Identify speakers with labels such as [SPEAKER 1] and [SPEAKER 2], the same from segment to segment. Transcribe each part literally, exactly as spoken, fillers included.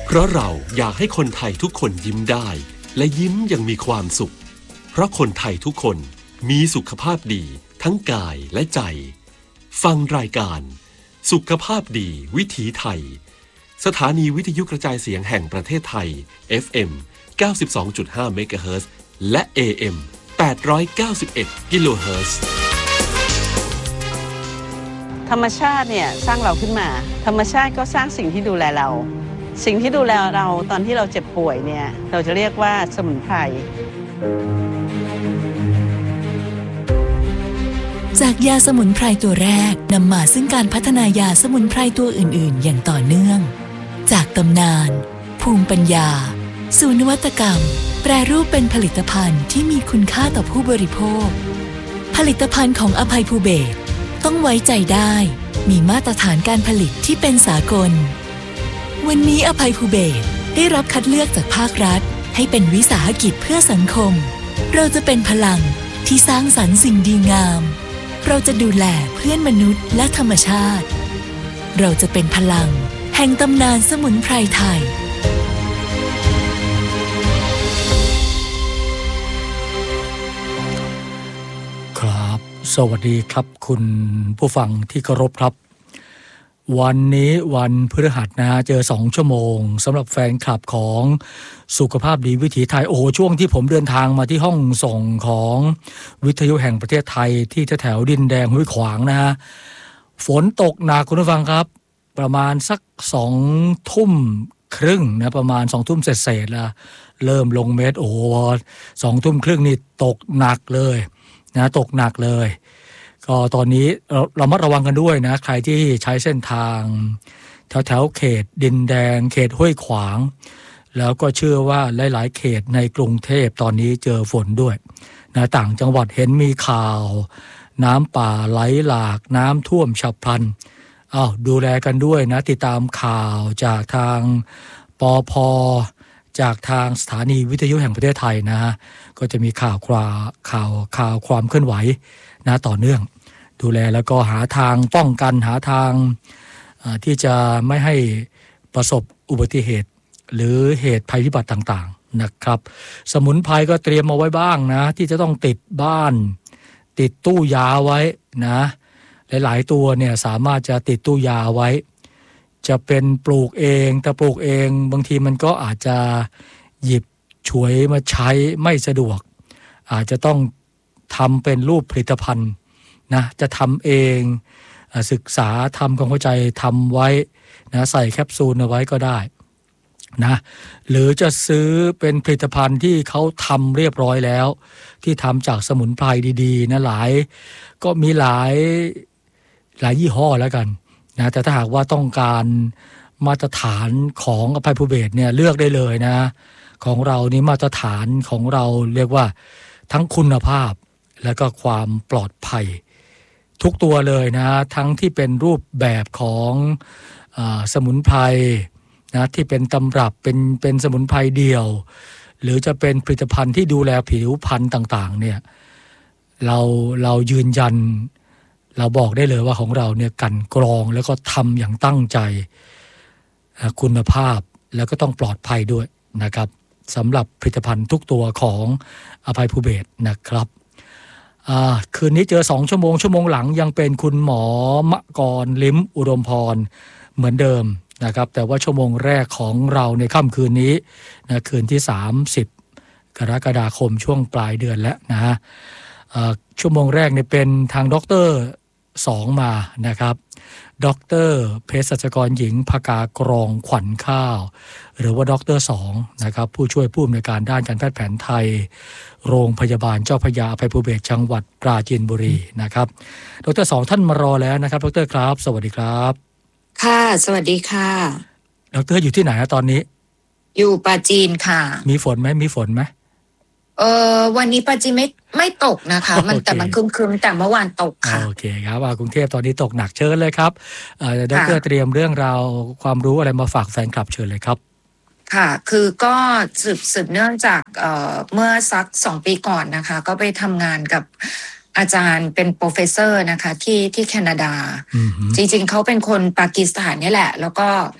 [SPEAKER 1] เพราะเราอยากให้คนไทยทุกคนยิ้มได้และยิ้มอย่างมีความสุขเพราะคนไทยทุกคนมีสุขภาพดีทั้งกายและใจฟังรายการสุขภาพดีวิถีไทยสถานีวิทยุกระจายเสียงแห่งประเทศไทย เอฟ เอ็ม เก้าสิบสองจุดห้า เมกะเฮิรตซ์ และ เอ เอ็ม แปดร้อยเก้าสิบเอ็ด กิโลเฮิรตซ์
[SPEAKER 2] ธรรมชาติเนี่ยสร้างเราขึ้นมาธรรมชาติก็สร้างสิ่งที่ดูแลเราสิ่งที่ดูแลเราตอนที่เราเจ็บป่วยเนี่ยเราจะเรียกว่าสมุนไพร
[SPEAKER 3] จากยาสมุนไพรตัวแรกนำมาซึ่งการพัฒนายาสมุนไพรตัวอื่นๆอย่างต่อเนื่องจากตำนานภูมิปัญญาสู่นวัตกรรมแปรรูปเป็นผลิตภัณฑ์ที่มีคุณค่าต่อผู้บริโภคผลิตภัณฑ์ของอภัยภูเบศรต้องไว้ใจได้มีมาตรฐานการผลิตที่เป็นสากลวันนี้อภัยภูเบศรได้รับคัดเลือกจากภาครัฐให้เป็นวิสาหกิจเพื่อสังคมเราจะเป็นพลังที่สร้างสรรค์สิ่งดีงามเราจะดูแลเพื่อนมนุษย์และธรรมชาติเราจะเป็นพลังแห่งตำนานสมุนไพรไทย
[SPEAKER 4] ครับสวัสดีครับคุณผู้ฟังที่เคารพครับวันนี้วันพฤหัสนะฮะเจอสองชั่วโมงสำหรับแฟนคลับของสุขภาพดีวิถีไทยโอ้โหช่วงที่ผมเดินทางมาที่ห้องส่งของวิทยุแห่งประเทศไทยที่แถวดินแดงห้วยขวางนะฮะฝนตกหนักคุณผู้ฟังครับประมาณสักสองทุ่มครึ่งนะประมาณสองทุ่มเศษๆแล้วเริ่มลงเม็ดโอ้โหสองทุ่มครึ่งนี่ตกหนักเลยนะตกหนักเลยก็ตอนนี้เราเรามัดระวังกันด้วยนะใครที่ใช้เส้นทางแถวแถวเขตดินแดงเขตห้วยขวางแล้วก็เชื่อว่าหลายๆเขตในกรุงเทพตอนนี้เจอฝนด้วยนะต่างจังหวัดเห็นมีข่าวน้ำป่าไหลหลากน้ำท่วมฉับพลันอ้าวดูแลกันด้วยนะติดตามข่าวจากทางปภ.จากทางสถานีวิทยุแห่งประเทศไทยนะฮะก็จะมีข่าวข่าวข่าวข่าวความเคลื่อนไหวนะต่อเนื่องดูแลแล้วก็หาทางป้องกันหาทางที่จะไม่ให้ประสบอุบัติเหตุหรือเหตุภัยพิบัติต่างๆนะครับสมุนไพรก็เตรียมเอาไว้บ้างนะที่จะต้องติดบ้านติดตู้ยาไว้นะหลายๆตัวเนี่ยสามารถจะติดตู้ยาไว้จะเป็นปลูกเองแต่ปลูกเองบางทีมันก็อาจจะหยิบฉวยมาใช้ไม่สะดวกอาจจะต้องทำเป็นรูปผลิตภัณฑ์นะจะทำเองศึกษาทำความเข้าใจทำไว้นะใส่แคปซูลเอาไว้ก็ได้นะหรือจะซื้อเป็นผลิตภัณฑ์ที่เขาทำเรียบร้อยแล้วที่ทำจากสมุนไพรดีๆนะหลายก็มีหลายหลายยี่ห้อแล้วกันนะแต่ถ้าหากว่าต้องการมาตรฐานของอภัยภูเบศรเนี่ยเลือกได้เลยนะของเรานี่มาตรฐานของเราเรียกว่าทั้งคุณภาพและก็ความปลอดภัยทุกตัวเลยนะทั้งที่เป็นรูปแบบของอ่าสมุนไพรนะที่เป็นตำรับเป็นเป็นสมุนไพรเดี่ยวหรือจะเป็นผลิตภัณฑ์ที่ดูแลผิวพรรณต่างๆเนี่ยเราเรายืนยันเราบอกได้เลยว่าของเราเนี่ยกลั่นกรองแล้วก็ทำอย่างตั้งใจคุณภาพแล้วก็ต้องปลอดภัยด้วยนะครับสำหรับผลิตภัณฑ์ทุกตัวของอภัยภูเบศรนะครับคืนนี้เจอสองชั่วโมงชั่วโมงหลังยังเป็นคุณหมอมกรลิ้มอุดมพรเหมือนเดิมนะครับแต่ว่าชั่วโมงแรกของเราในค่ำคืนนี้นะคืนที่สามสิบกรกฎาคมช่วงปลายเดือนแล้วนะฮะชั่วโมงแรกเนี่ยเป็นทางด็อกเตอร์สองมานะครับด็อกเตอร์เภสัชกรหญิงภกากรองขวัญข้าวหรือว่าด็อกเตอร์สองนะครับผู้ช่วยผู้อำนวยการด้านการแพทย์แผนไทยโรงพยาบาลเจ้าพระยาอภัยภูเบศรจังหวัดปราจีนบุรีนะครับดร.สองท่านมารอแล้วนะครับดร.ครับสวัสดีครับ
[SPEAKER 5] ค่ะสวัสดีค่ะ
[SPEAKER 4] ดร.อยู่ที่ไหนตอนนี้
[SPEAKER 5] อยู่ปราจีนค่ะ
[SPEAKER 4] มีฝนไหมมีฝนไหม
[SPEAKER 5] เออวันนี้ปราจีนไม่ไม่ตกนะคะมันแต่มันครึมๆแต่เมื่อวานตกค่ะ
[SPEAKER 4] โอเคครับกรุงเทพตอนนี้ตกหนักเชิญเลยครับดร.เตรียมเรื่องราวความรู้อะไรมาฝากแฟนคลับเชิญเลยครับ
[SPEAKER 5] ค่ะคือก็สืบสืบเนื่องจากเอ่อเมื่อสักสองปีก่อนนะคะก็ไปทำงานกับอาจารย์เป็นโปรเฟสเซอร์นะคะที่ที่แคนาดา
[SPEAKER 4] mm-hmm.
[SPEAKER 5] จริงๆเขาเป็นคนปากีสถานนี่แหละแล้วก็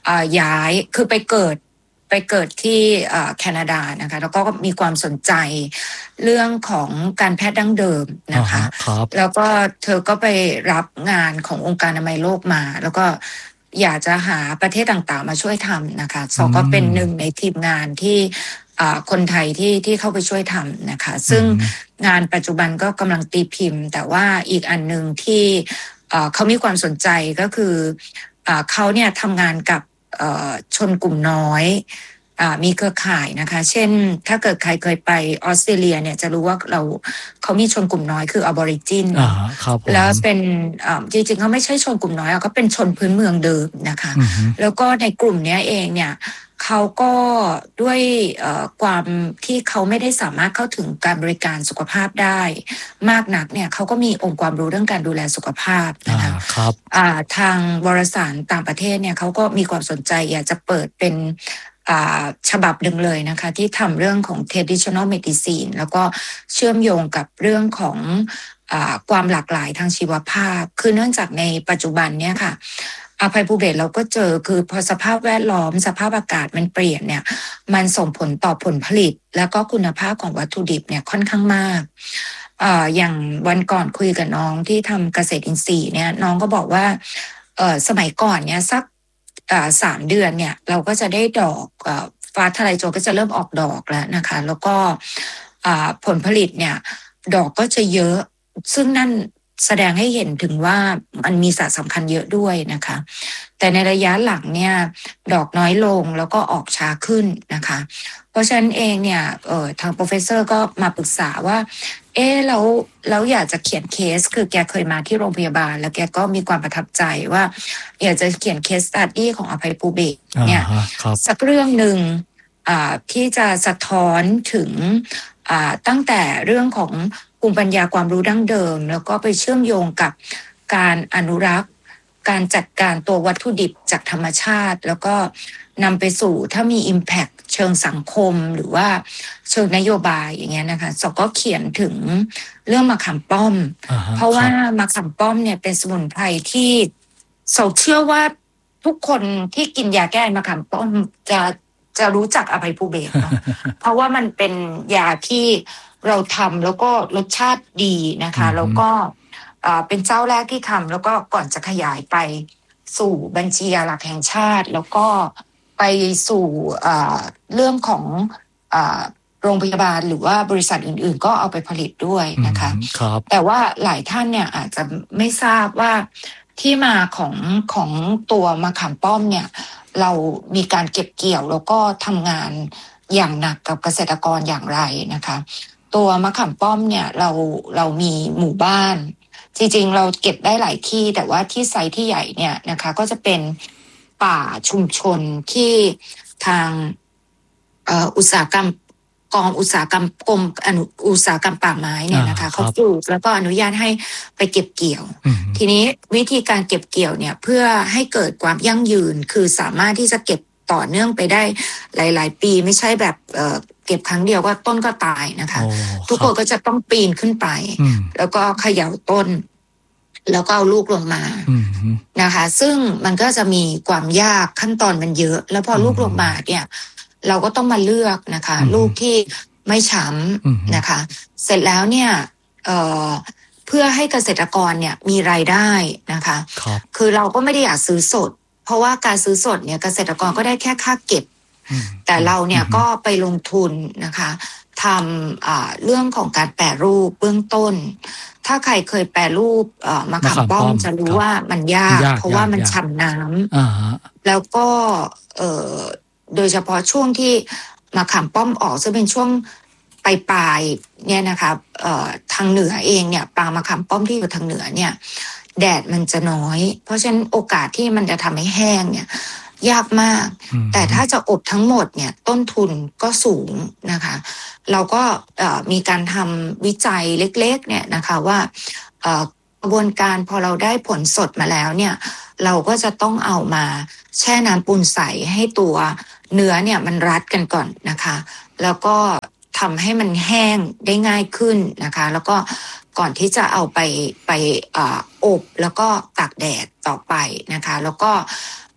[SPEAKER 5] ย้ายคือไปเกิดไปเกิดที่แคนาดานะคะแล้วก็มีความสนใจเรื่องของการแพทย์ดั้งเดิมนะคะแล้วก็เธอก็ไปรับงานขององค์การอนามัยโลกมาแล้วก็อยากจะหาประเทศต่างๆมาช่วยทำนะคะสองก็เป็นหนึ่งในทีมงานที่คนไทยที่ที่เข้าไปช่วยทำนะคะซึ่งงานปัจจุบันก็กำลังตีพิมพ์แต่ว่าอีกอันหนึ่งที่เขามีความสนใจก็คือเขาเนี่ยทำงานกับชนกลุ่มน้อยมีเครือข่ายนะคะเช่นถ้าเกิดใครเคยไปออสเตรเลียเนี่ยจะรู้ว่าเราเขามีชนกลุ่มน้อยคืออบอริจินแล้วเป็นจริงๆเขาไม่ใช่ชนกลุ่มน้อยเขาเป็นชนพื้นเมืองเดิมนะคะแล้วก็ในกลุ่มนี้เองเนี่ยเขาก็ด้วยความที่เขาไม่ได้สามารถเข้าถึงการบริการสุขภาพได้มากนักเนี่ยเขาก็มีองค์ความรู้เรื่องการดูแลสุขภาพนะคะทางวารสารต่างประเทศเนี่ยเขาก็มีความสนใจอยากจะเปิดเป็นฉบับหนึ่งเลยนะคะที่ทำเรื่องของ traditional medicine แล้วก็เชื่อมโยงกับเรื่องของความหลากหลายทางชีวภาพคือเนื่องจากในปัจจุบันเนี่ยค่ะอภัยภูเบศรเราก็เจอคือพอสภาพแวดล้อมสภาพอากาศมันเปลี่ยนเนี่ยมันส่งผลต่อผลผลิตแล้วก็คุณภาพของวัตถุดิบเนี่ยค่อนข้างมากเอ่ออย่างวันก่อนคุยกับน้องที่ทำเกษตรอินทรีย์เนี่ยน้องก็บอกว่าเอ่อสมัยก่อนเนี่ยสักอ่าสามเดือนเนี่ยเราก็จะได้ดอกอ่าฟ้าทะลายโจรก็จะเริ่มออกดอกแล้วนะคะแล้วก็อ่าผลผลิตเนี่ยดอกก็จะเยอะซึ่งนั่นแสดงให้เห็นถึงว่ามันมีสารสำคัญเยอะด้วยนะคะแต่ในระยะหลังเนี่ยดอกน้อยลงแล้วก็ออกช้าขึ้นนะคะเพราะฉะนั้นเองเนี่ยเอ่อทางโปรเฟสเซอร์ก็มาปรึกษาว่าเอ๊ะแล้วแล้วอยากจะเขียนเคสคือแกเคยมาที่โรงพยาบาลแล้วแกก็มีความประทับใจว่าอยากจะเขียนเคสสตั๊ดดี้ของอภัยภูเบศรเนี่ยสักเรื่องหนึ่งอ่าที่จะสะท้อนถึงอ่าตั้งแต่เรื่องของภูมิปัญญาความรู้ดั้งเดิมแล้วก็ไปเชื่อมโยงกับการอนุรักษ์การจัดการตัววัตถุดิบจากธรรมชาติแล้วก็นำไปสู่ถ้ามี impact เชิงสังคมหรือว่าเชิงนโยบายอย่างเงี้ยนะคะสก็เขียนถึงเรื่องมะขามป้อม uh-huh, เพราะว่ามะขามป้อมเนี่ยเป็นสมุนไพรที่สเชื่อว่าทุกคนที่กินยาแก้มะขามป้อมจะจะรู้จักอภัยภูเบศร เพราะว่ามันเป็นยาที่เราทำแล้วก็รสชาติดีนะคะแล้วก็เป็นเจ้าแรกที่ทำแล้วก็ก่อนจะขยายไปสู่บัญชียาหลักแห่งชาติแล้วก็ไปสู่เรื่องของโรงพยาบาลหรือว่าบริษัทอื่นๆก็เอาไปผลิตด้วยนะคะแต่ว่าหลายท่านเนี่ยอาจจะไม่ทราบว่าที่มาของของตัวมะขามป้อมเนี่ยเรามีการเก็บเกี่ยวแล้วก็ทำงานอย่างหนักกับเกษตรกรอย่างไรนะคะตัวมะขามป้อมเนี่ยเราเรามีหมู่บ้านจริงๆเราเก็บได้หลายที่แต่ว่าที่ไซต์ที่ใหญ่เนี่ยนะคะก็จะเป็นป่าชุมชนที่ทางอุตสาหกรรมกองอุตสาหกรรมกรมอนุอุตสาหกรรมป่าไม้เนี่ยนะคะเขาปลูกแล้วก็อนุญาตให้ไปเก็บเกี่ยวทีนี้วิธีการเก็บเกี่ยวเนี่ยเพื่อให้เกิดความยั่งยืนคือสามารถที่จะเก็บต่อเนื่องไปได้หลายๆปีไม่ใช่แบบเอ่อเก็บครั้งเดียวก็ต้นก็ตายนะคะทุกคนก็จะต้องปีนขึ้นไปแล้วก็เขย่าต้นแล้วก็เอาลูกลงมานะคะซึ่งมันก็จะมีความยากขั้นตอนมันเยอะแล้วพอลูกลงมาเนี่ยเราก็ต้องมาเลือกนะคะลูกที่ไม่ช้ำนะคะเสร็จแล้วเนี่ยเอ่อเพื่อให้เกษตรกรเนี่ยมีรายได้นะคะคือเราก็ไม่ได้อยากซื้อสดเพราะว่าการซื้อสดเนี่ยเกษตรกรก็ได้แค่ค่าเก็บแต่เราเนี่ยก็ไปลงทุนนะคะทำเรื่องของการแปรรูปเบื้องต้นถ้าใครเคยแปรรูปมะขามป้อมจะรู้ว่ามันยากเพราะว่ามันฉ่ำน้ำแล้วก็โดยเฉพาะช่วงที่มะขามป้อมออกซึ่งเป็นช่วงปลายๆเนี่ยนะคะทางเหนือเองเนี่ยปางมะขามป้อมที่อยู่ทางเหนือเนี่ยแดดมันจะน้อยเพราะฉะนั้นโอกาสที่มันจะทำให้แห้งเนี่ยยากมากแต่ถ้าจะอบทั้งหมดเนี่ยต้นทุนก็สูงนะคะเราก็มีการทำวิจัยเล็กๆเนี่ยนะคะว่ากระบวนการพอเราได้ผลสดมาแล้วเนี่ยเราก็จะต้องเอามาแช่น้ำปูนใสให้ตัวเนื้อเนี่ยมันรัดกันก่อนนะคะแล้วก็ทำให้มันแห้งได้ง่ายขึ้นนะคะแล้วก็ก่อนที่จะเอาไปไปอบแล้วก็ตากแดดต่อไปนะคะแล้วก็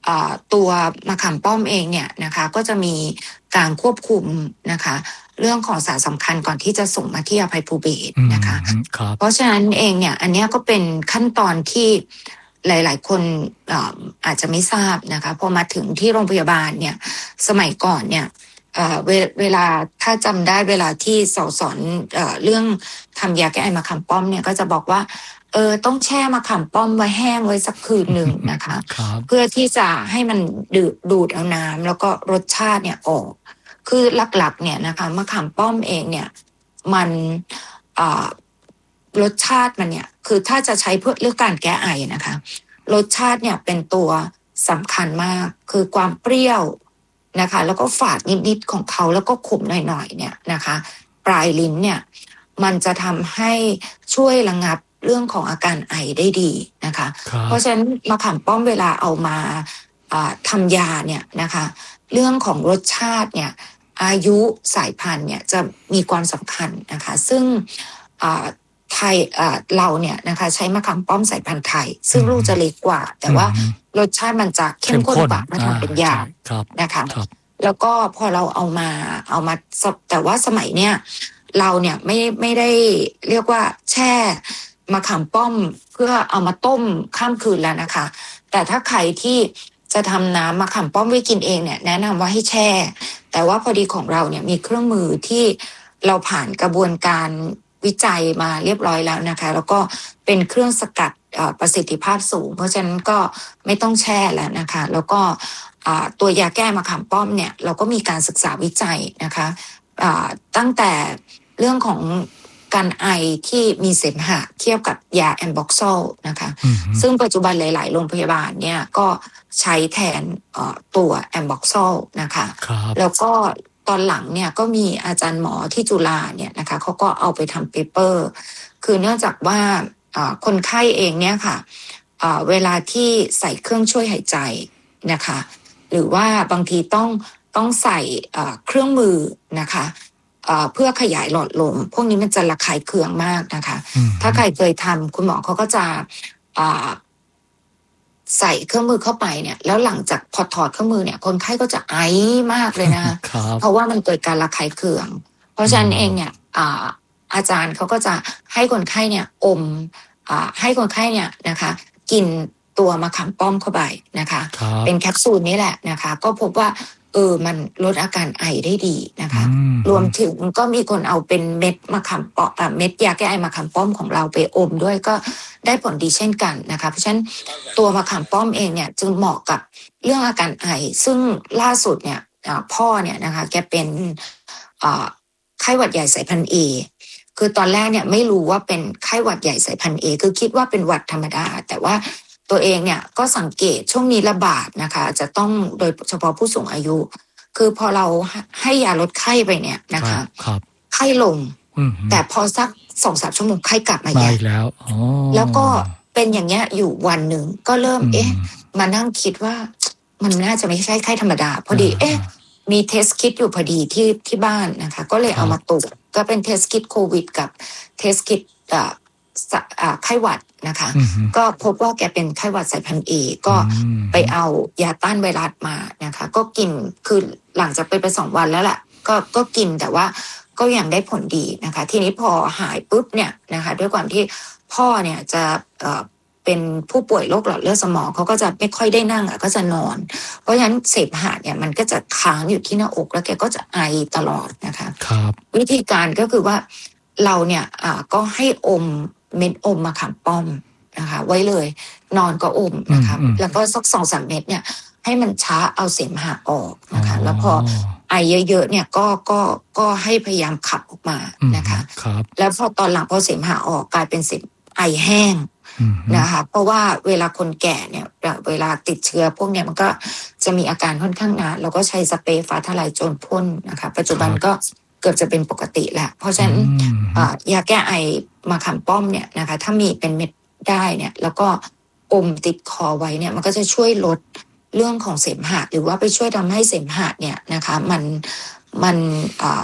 [SPEAKER 5] ตัวมะขามป้อมเองเนี่ยนะคะก็จะมีการควบคุมนะคะเรื่องของสารสำคัญก่อนที่จะส่งมาที่อภัยภูเบศรนะคะเพราะฉะนั้นเองเนี่ยอันนี้ก็เป็นขั้นตอนที่หลายๆคนอาจจะไม่ทราบนะคะพอมาถึงที่โรงพยาบาลเนี่ยสมัยก่อนเนี่ยเว, เวลาถ้าจำได้เวลาที่สอนสอนเ, เรื่องทำยาแก้ไอมะขามป้อมเนี่ยก็จะบอกว่าเออต้องแช่มะขามป้อมไว้แห้งไว้สักคืนหนึ่งนะคะเพื่อที่จะให้มันดูดดูดเอาน้ำแล้วก็รสชาติเนี่ยออกคือหลักๆเนี่ยนะคะมะขามป้อมเองเนี่ยมันรสชาติมันเนี่ยคือถ้าจะใช้เพื่อเรื่องการแก้ไอนะคะรสชาติเนี่ยเป็นตัวสำคัญมากคือความเปรี้ยวนะคะแล้วก็ฝาดนิดๆของเขาแล้วก็ขมหน่อยๆเนี่ยนะคะปลายลิ้นเนี่ยมันจะทำให้ช่วยระงับเรื่องของอาการไอได้ดีนะคะเพราะฉะนั้นมะขามป้อมเวลาเอามาทำยาเนี่ยนะคะเรื่องของรสชาติเนี่ยอายุสายพันธุ์เนี่ยจะมีความสำคัญนะคะซึ่งไทยเราเนี่ยนะคะใช้มะขามป้อมสายพันธุ์ไทยซึ่งลูกจะเล็กกว่าแต่ว่ารสชาติมันจะเข้มข้นกว่าเมื่อทำเป็นยานะคะแล้วก็พอเราเอามาเอามาแต่ว่าสมัยเนี้ยเราเนี่ยไม่ไม่ได้เรียกว่าแช่มะขามป้อมเพื่อเอามาต้มข้ามคืนแล้วนะคะแต่ถ้าใครที่จะทำน้ำมะขามป้อมไว้กินเองเนี่ยแนะนำว่าให้แช่แต่ว่าพอดีของเราเนี่ยมีเครื่องมือที่เราผ่านกระบวนการวิจัยมาเรียบร้อยแล้วนะคะแล้วก็เป็นเครื่องสกัดประสิทธิภาพสูงเพราะฉะนั้นก็ไม่ต้องแช่แล้วนะคะแล้วก็ตัวยาแก้มะขามป้อมเนี่ยเราก็มีการศึกษาวิจัยนะคะตั้งแต่เรื่องของการไอที่มีเสมหะเทียบกับยาแอมบ็อกโซลนะคะซึ่งปัจจุบันหลายๆโรงพยาบาลเนี่ยก็ใช้แทนตัวแอมบ็อกโซลนะคะแล้วก็ตอนหลังเนี่ยก็มีอาจารย์หมอที่จุฬาเนี่ยนะคะเขาก็เอาไปทำเปเปอร์คือเนื่องจากว่าคนไข้เองเนี่ยค่ะเวลาที่ใส่เครื่องช่วยหายใจนะคะหรือว่าบางทีต้องต้องใส่เครื่องมือนะคะเพื่อขยายหลอดลมพวกนี้มันจะระคายเคืองมากนะคะถ้าใครเคยทำคุณหมอเขาก็จะใส่เครื่องมือเข้าไปเนี่ยแล้วหลังจากพอถอดเครื่องมือเนี่ยคนไข้ก็จะไอมากเลยนะ เพราะว่ามันเกิดการระคายเคืองเพราะฉะนั้นเองเนี่ยอาจารย์เขาก็จะให้คนไข้เนี่ยอมให้คนไข้เนี่ยนะคะกินตัวมะขามป้อมเข้าไปนะคะเป็นแคปซูลนี้แหละนะคะก็พบว่าเออมันลดอาการไอได้ดีนะคะรวมถึงก็มีคนเอาเป็นเม็ดมะขามป้อมเม็ดยาแก้ไอมะขามป้อมของเราไปอมด้วยก็ได้ผลดีเช่นกันนะคะเพราะฉะนั้นตัวมะขามป้อมเองเนี่ยจึงเหมาะกับเรื่องอาการไอซึ่งล่าสุดเนี่ยพ่อเนี่ยนะคะแกเป็นไข้หวัดใหญ่สายพันธุ์ A คือตอนแรกเนี่ยไม่รู้ว่าเป็นไข้หวัดใหญ่สายพันธุ์ A คือคิดว่าเป็นหวัดธรรมดาแต่ว่าตัวเองเนี่ยก็สังเกตช่วงนี้ระบาดนะคะจะต้องโดยเฉพาะผู้สูงอายุคือพอเราให้ยาลดไข้ไปเนี่ยนะคะไข้ลงแต่พอสักสองสามชั่วโมงไข้กลับมาอีกแล้วแล้วก็เป็นอย่างเงี้ยอยู่วันหนึ่งก็เริ่มเอ๊ะมานั่งคิดว่ามันน่าจะไม่ใช่ไข้ธรรมดาพอดีเอ๊ะมีเทสคิทอยู่พอดีที่ที่บ้านนะคะก็เลยเอามาตรวจก็เป็นเทสคิทโควิดกับเทสคิทไข้หวัดนะคะก็พบว่าแกเป็นไข้หวัดสายพันธุ์ A ก็ไปเอายาต้านไวรัสมานะคะก็กินคือหลังจากไปไปสองวันแล้วแหละก็ก็กินแต่ว่าก็ยังได้ผลดีนะคะทีนี้พอหายปุ๊บเนี่ยนะคะด้วยความที่พ่อเนี่ยจะเอ่อเป็นผู้ป่วยโรคหลอดเลือดสมองเขาก็จะไม่ค่อยได้นั่งอ่ะก็จะนอนเพราะฉะนั้นเสมหะเนี่ยมันก็จะค้างอยู่ที่หน้าอกแล้วแกก็จะไอตลอดนะคะครับวิธีการก็คือว่าเราเนี่ยอ่าก็ให้อมเม็ดอมมะขามป้อมนะคะไว้เลยนอนก็อมนะคะแล้วก็สักสองสามเม็ดเนี่ยให้มันช้าเอาเสมหะออกนะคะแล้วพอไอเยอะๆเนี่ยก็ก็ก็ให้พยายามขับออกมานะคะแล้วพอตอนหลังพอเสมหะออกกลายเป็นเสมไอแห้งนะคะเพราะว่าเวลาคนแก่เนี่ยเวลาติดเชื้อพวกเนี้ยมันก็จะมีอาการค่อนข้างนานเราก็ใช้สเปรย์ฟ้าทลายโจรพ่นนะคะปัจจุบันก็เกือบจะเป็นปกติแล้วเพราะฉะนั้นยาแก้ไอมะขามป้อมเนี่ยนะคะถ้ามีเป็นเม็ดได้เนี่ยแล้วก็อมติดคอไว้เนี่ยมันก็จะช่วยลดเรื่องของเสมหะหรือว่าไปช่วยทำให้เสมหะเนี่ยนะคะมันมัน